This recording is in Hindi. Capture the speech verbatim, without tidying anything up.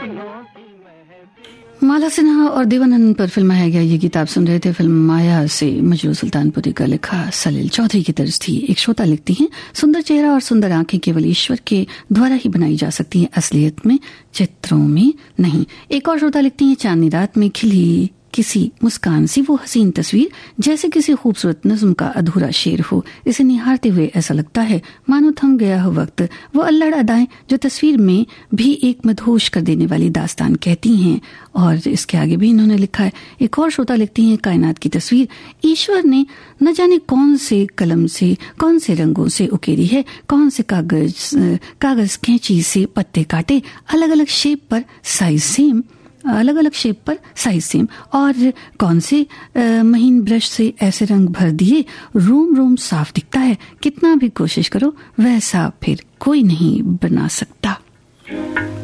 माला सिन्हा और देवानंद पर फिल्माया गया ये गीत आप सुन रहे थे फिल्म माया से। मजरू सुल्तानपुरी का लिखा सलील चौधरी की तर्ज थी। एक श्रोता लिखती हैं, सुंदर चेहरा और सुंदर आंखें केवल ईश्वर के द्वारा ही बनाई जा सकती हैं, असलियत में, चित्रों में नहीं। एक और श्रोता लिखती हैं, चांदनी रात में खिली किसी मुस्कान सी वो हसीन तस्वीर जैसे किसी खूबसूरत नज़्म का अधूरा शेर हो। इसे निहारते हुए ऐसा लगता है मानो थम गया हो वक्त। वो अल्लड़ अदाएं जो तस्वीर में भी एक मदहोश कर देने वाली दास्तान कहती हैं। और इसके आगे भी इन्होंने लिखा है। एक और श्रोता लिखती हैं, कायनात की तस्वीर ईश्वर ने न जाने कौन से कलम से, कौन से रंगों से उकेरी है, कौन से कागज कागज कैंची से पत्ते काटे, अलग अलग शेप पर साइज सेम अलग अलग शेप पर साइज सेम, और कौन से आ, महीन ब्रश से ऐसे रंग भर दिए रूम रूम साफ दिखता है। कितना भी कोशिश करो वैसा फिर कोई नहीं बना सकता।